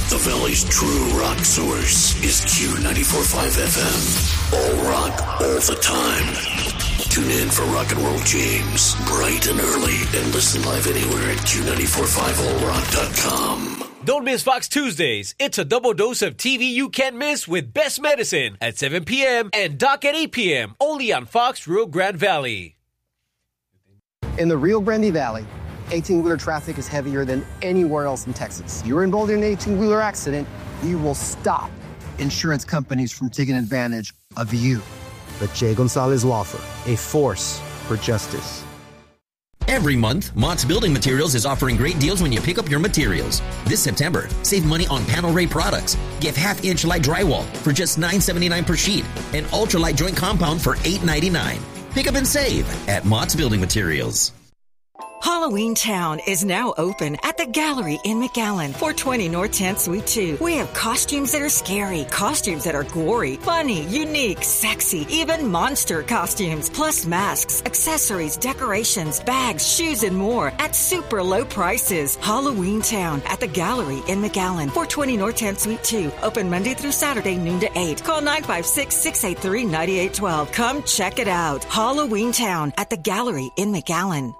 The Valley's true rock source is Q94.5 FM. All rock, all the time. Tune in for Rock and Roll James, bright and early, and listen live anywhere at Q945allrock.com. Don't miss Fox Tuesdays. It's a double dose of TV you can't miss with Best Medicine at 7 p.m. and Doc at 8 p.m. only on Fox Rio Grande Valley. In the Rio Grande Valley, 18-wheeler traffic is heavier than anywhere else in Texas. You're involved in an 18-wheeler accident, we will stop insurance companies from taking advantage of you. The Jay Gonzalez Law Firm, a force for justice. Every month, Mott's Building Materials is offering great deals when you pick up your materials. This September, save money on Panel Ray products. Get half-inch light drywall for just $9.79 per sheet and ultralight joint compound for $8.99. Pick up and save at Mott's Building Materials. Halloween Town is now open at the Gallery in McAllen, 420 North 10th Suite 2. We have costumes that are scary, costumes that are gory, funny, unique, sexy, even monster costumes, plus masks, accessories, decorations, bags, shoes, and more at super low prices. Halloween Town at the Gallery in McAllen, 420 North 10th Suite 2. Open Monday through Saturday, noon to 8. Call 956-683-9812. Come check it out. Halloween Town at the Gallery in McAllen.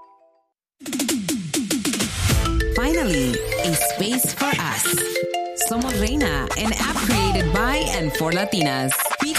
Finally, a space for us. Somos Reina, an app created by and for Latinas.